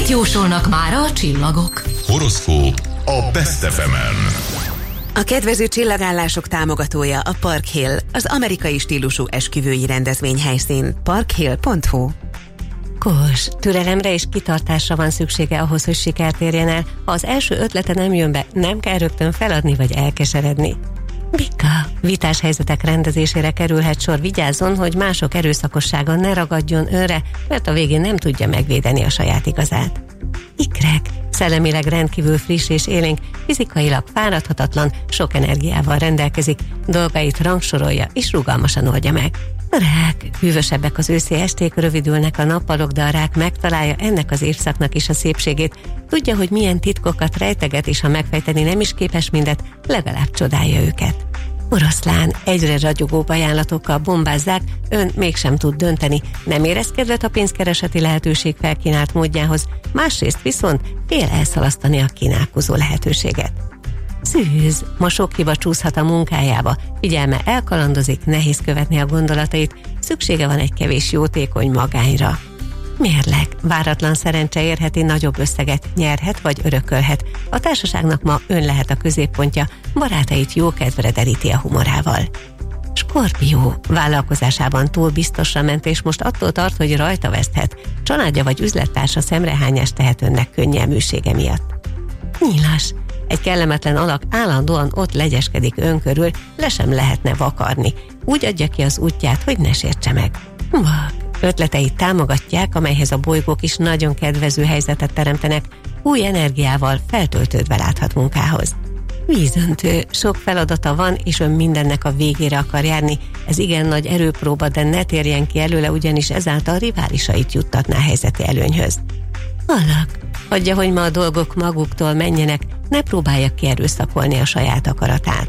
Mit jósolnak mára a csillagok? Horoszkóp a Best FM-en. A kedvező csillagállások támogatója a Park Hill, az amerikai stílusú esküvői rendezvényhelyszín. parkhill.hu. Kós, türelemre és kitartásra van szüksége ahhoz, hogy sikert érjen el. Ha az első ötlete nem jön be, nem kell rögtön feladni vagy elkeseredni. Bika, vitás helyzetek rendezésére kerülhet sor, vigyázzon, hogy mások erőszakossága ne ragadjon önre, mert a végén nem tudja megvédeni a saját igazát. Ikrek, szellemileg rendkívül friss és élénk, fizikailag fáradhatatlan, sok energiával rendelkezik, dolgait rangsorolja és rugalmasan oldja meg. Rák, hűvösebbek az őszi esték, rövidülnek a nappalok, de a rák megtalálja ennek az évszaknak is a szépségét. Tudja, hogy milyen titkokat rejteget, és ha megfejteni nem is képes mindet, legalább csodálja őket. Oroszlán, egyre ragyogóbb ajánlatokkal bombázzák, ön mégsem tud dönteni, nem érez kedvet a pénzkereseti lehetőség felkínált módjához, másrészt viszont fél elszalasztani a kínálkozó lehetőséget. Szűz, ma sok hiba csúszhat a munkájába, figyelme elkalandozik, nehéz követni a gondolatait, szüksége van egy kevés jótékony magányra. Mérleg, váratlan szerencse érheti, nagyobb összeget nyerhet vagy örökölhet. A társaságnak ma ön lehet a középpontja, barátait jókedvre deríti a humorával. Skorpió, vállalkozásában túl biztosra ment, és most attól tart, hogy rajta veszthet. Családja vagy üzlettársa szemrehányást tehet önnek könnyelműsége miatt. Nyilas, egy kellemetlen alak állandóan ott legyeskedik ön körül, le sem lehetne vakarni. Úgy adja ki az útját, hogy ne sértse meg. Vak, ötleteit támogatják, amelyhez a bolygók is nagyon kedvező helyzetet teremtenek, új energiával feltöltődve láthat munkához. Vízöntő, sok feladata van, és ön mindennek a végére akar járni. Ez igen nagy erőpróba, de ne térjen ki előle, ugyanis ezáltal riválisait juttatná helyzeti előnyhöz. Alak, hagyja, hogy ma a dolgok maguktól menjenek, ne próbálja kierőszakolni a saját akaratát.